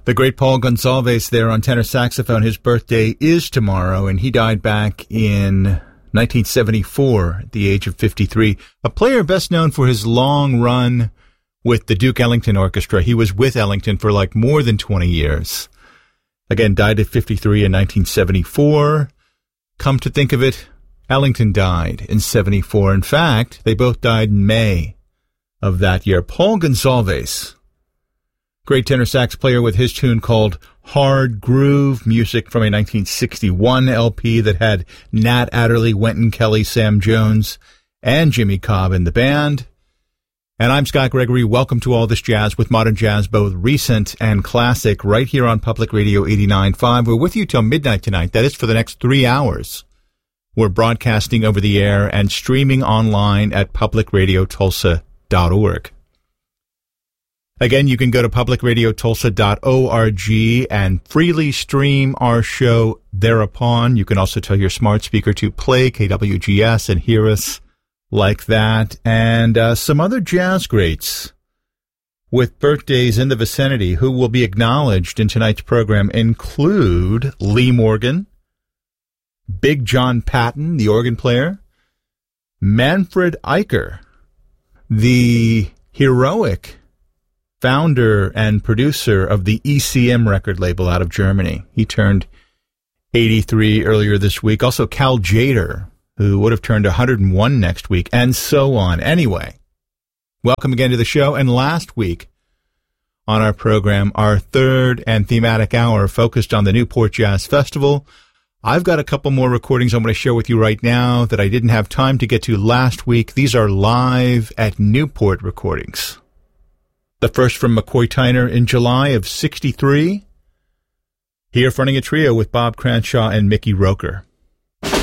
The great Paul Gonsalves there on tenor saxophone. His birthday is tomorrow, and he died back in 1974 at the age of 53. A player best known for his long run with the Duke Ellington Orchestra. He was with Ellington for like more than 20 years. Again, died at 53 in 1974. Come to think of it, Ellington died in 74. In fact, they both died in May of that year. Paul Gonsalves, great tenor sax player with his tune called Hard Groove, music from a 1961 LP that had Nat Adderley, Wynton Kelly, Sam Jones, and Jimmy Cobb in the band. And I'm Scott Gregory. Welcome to All This Jazz with modern jazz, both recent and classic, right here on Public Radio 89.5. We're with you till midnight tonight. That is for the next 3 hours. We're broadcasting over the air and streaming online at publicradiotulsa.org. Again, you can go to publicradiotulsa.org and freely stream our show thereupon. You can also tell your smart speaker to play KWGS and hear us like that. And some other jazz greats with birthdays in the vicinity who will be acknowledged in tonight's program include Lee Morgan, Big John Patton, the organ player, Manfred Eicher, the heroic founder and producer of the ECM record label out of Germany. He turned 83 earlier this week. Also Cal Tjader, who would have turned 101 next week, and so on. Anyway, welcome again to the show. And last week on our program, our third and thematic hour focused on the Newport Jazz Festival. I've got a couple more recordings I'm going to share with you right now that I didn't have time to get to last week. These are live at Newport recordings. The first from McCoy Tyner in July of '63. Here fronting a trio with Bob Cranshaw and Mickey Roker.